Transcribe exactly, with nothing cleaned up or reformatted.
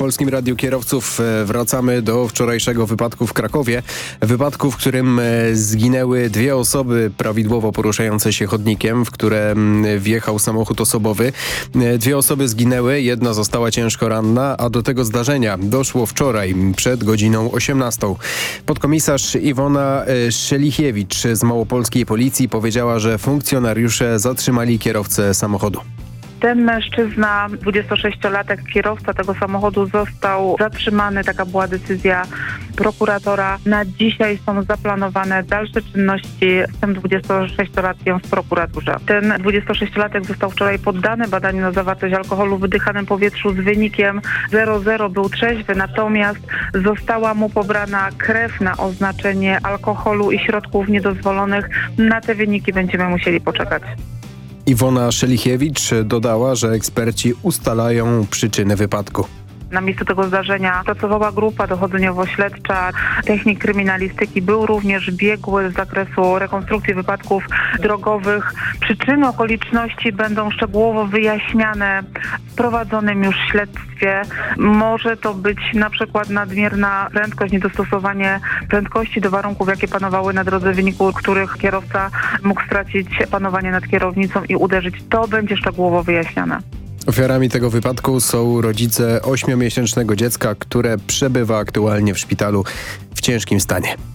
Polskim Radiu Kierowców wracamy do wczorajszego wypadku w Krakowie. Wypadku, w którym zginęły dwie osoby prawidłowo poruszające się chodnikiem, w które wjechał samochód osobowy. Dwie osoby zginęły, jedna została ciężko ranna, a do tego zdarzenia doszło wczoraj przed godziną osiemnastą. Podkomisarz Iwona Szelichiewicz z małopolskiej policji powiedziała, że funkcjonariusze zatrzymali kierowcę samochodu. Ten mężczyzna, dwudziestosześciolatek, kierowca tego samochodu, został zatrzymany. Taka była decyzja prokuratora. Na dzisiaj są zaplanowane dalsze czynności z tym dwudziestosześciolatkiem w prokuraturze. Ten dwudziestosześciolatek został wczoraj poddany badaniu na zawartość alkoholu w wydychanym powietrzu z wynikiem zero zero. Był trzeźwy, natomiast została mu pobrana krew na oznaczenie alkoholu i środków niedozwolonych. Na te wyniki będziemy musieli poczekać. Iwona Szelichiewicz dodała, że eksperci ustalają przyczyny wypadku. Na miejscu tego zdarzenia pracowała grupa dochodzeniowo-śledcza, technik kryminalistyki, był również biegły z zakresu rekonstrukcji wypadków drogowych. Przyczyny okoliczności będą szczegółowo wyjaśniane w prowadzonym już śledztwie. Może to być na przykład nadmierna prędkość, niedostosowanie prędkości do warunków, jakie panowały na drodze, w wyniku których kierowca mógł stracić panowanie nad kierownicą i uderzyć. To będzie szczegółowo wyjaśniane. Ofiarami tego wypadku są rodzice ośmiomiesięcznego dziecka, które przebywa aktualnie w szpitalu w ciężkim stanie.